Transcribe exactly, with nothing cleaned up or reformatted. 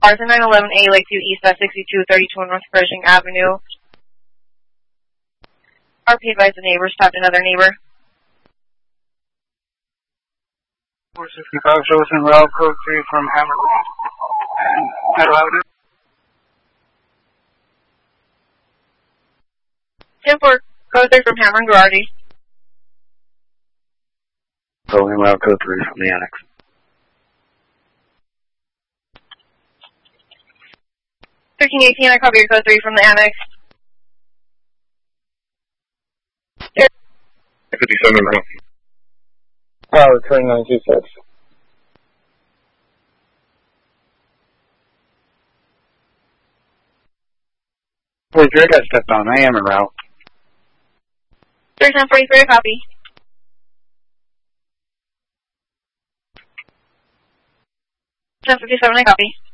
Arthur nine eleven A, Lakeview East at sixty-two thirty-two North Pershing Avenue. R P advised the neighbor, stopped another neighbor. four sixty-five shows in route code three from Hammer and Meadow Avenue. ten four, code three from Hammer and Girardi. Going route code three from the annex. thirteen eighteen, I copy your code three from the annex. fifty-seven route. Power twenty-nine two six. Wait, I got stepped on. I am en route. three ten forty-three, I copy. ten fifty-seven, I copy.